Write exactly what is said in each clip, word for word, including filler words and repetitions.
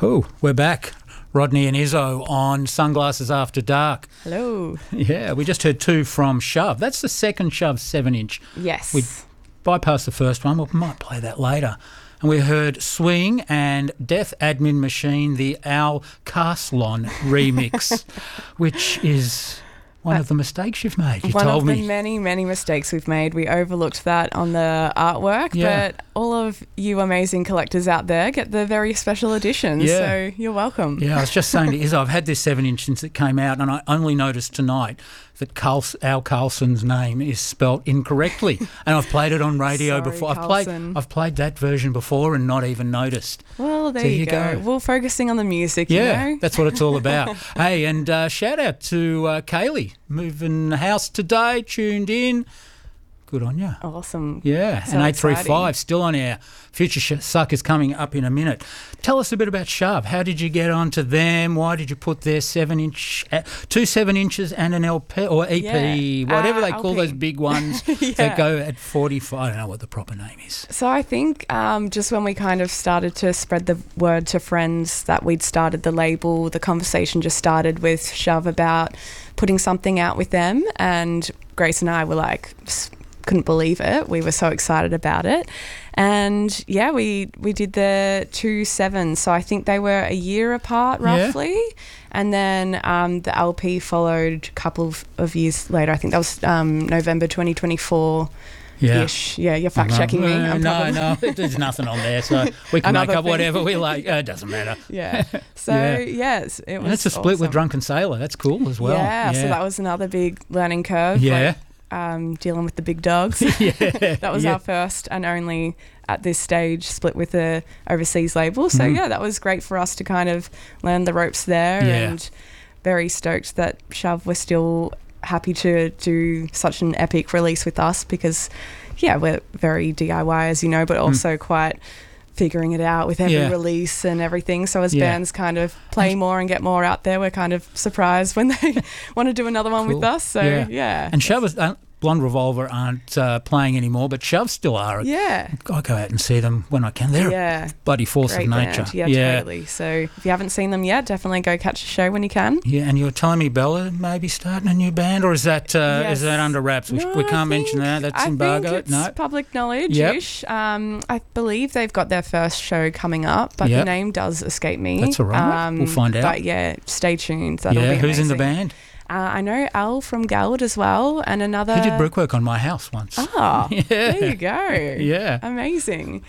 Oh, we're back. Rodney and Izzo on Sunglasses After Dark. Hello. Yeah, we just heard two from Shove. That's the second Shove seven inch. Yes. We bypassed the first one. We might play that later. And we heard Swing and Death Admin Machine, the Al Carslon remix, which is one of the mistakes you've made, you One told of the me. many, many mistakes we've made. We overlooked that on the artwork, Yeah. but all of you amazing collectors out there get the very special editions, Yeah. so you're welcome. Yeah, I was just saying to Izzo, I've had this seven inch since it came out, and I only noticed tonight that Carls- Al Carlson's name is spelt incorrectly, and I've played it on radio Sorry, before. I've played, Carlson. I've played that version before and not even noticed. Well, there There you, you go. go. We're focusing on the music, Yeah, you know? that's what it's all about. Hey, and uh, shout out to uh, Kaylee, moving house today, tuned in. Good on you. Awesome. Yeah, So and eight three exciting. five still on air. Future sh- Suck is coming up in a minute. Tell us a bit about Shove. How did you get onto them? Why did you put their seven inch, uh, two seven inches and an L P or E P, Yeah, whatever uh, they call L P. those big ones Yeah. that go at forty-five. I don't know what the proper name is. So I think um, just when we kind of started to spread the word to friends that we'd started the label, the conversation just started with Shove about putting something out with them, and Grace and I were like, s- couldn't believe it. We were so excited about it. And yeah, we we did the two sevens. So I think they were a year apart Yeah. roughly. And then um, the L P followed a couple of, of years later. I think that was um, November twenty twenty-four. Yeah. Ish. Yeah, you're fact checking me. Uh, I'm no, probably- no, there's nothing on there, so we can make Another up thing. whatever we like. Uh, it doesn't matter. Yeah. So Yeah. yes, it was. And it's a split with awesome. Drunken Sailor. That's cool as well. Yeah, so that was another big learning curve. Yeah. Like, um, dealing with the big dogs. yeah. That was yeah. our first and only at this stage split with a overseas label. So Mhm. yeah, that was great for us to kind of learn the ropes there, Yeah. and very stoked that Shove were still happy to do such an epic release with us, because yeah, we're very D I Y, as you know, but also quite figuring it out with every Yeah. release and everything. So as Yeah. bands kind of play more and get more out there, we're kind of surprised when they want to do another one Cool. with us. So Yeah. yeah, And Shove is, uh, Blonde Revolver aren't uh, playing anymore, but Shove still are. yeah, I go out and see them when I can. They're yeah, a bloody force great of nature. band. Yeah, yeah. totally. So if you haven't seen them yet, definitely go catch a show when you can. Yeah, and you were telling me Bella may be starting a new band, or is that uh, Yes. is that under wraps? We, No, we I can't mention think- that. That's I embargo. think it's No. public knowledge-ish. Um, I believe they've got their first show coming up, but Yep. the name does escape me. That's all right. We'll find out. But yeah, stay tuned. That'll Yeah, be who's in the amazing. band? Uh, I know Al from Gallard as well, and another. He did brickwork on my house once. Ah, Yeah. there you go. Yeah. Amazing.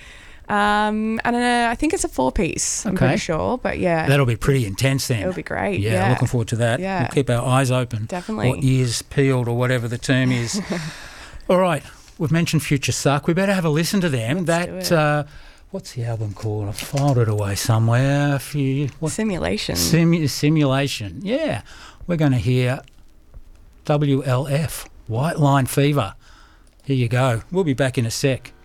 Um, and uh, I think it's a four-piece. I'm Okay. pretty sure, but yeah, That'll be pretty intense then. it'll be great. yeah, Yeah, looking forward to that. Yeah. We'll keep our eyes open. Definitely. Or ears peeled, or whatever the term is. All right, we've mentioned Future Suck. We better have a listen to them. Let's do that it. uh, what's the album called? I've filed it away somewhere. A few what? Simulation. Simu- simulation. Yeah, we're going to hear W L F, White Line Fever. Here you go. We'll be back in a sec.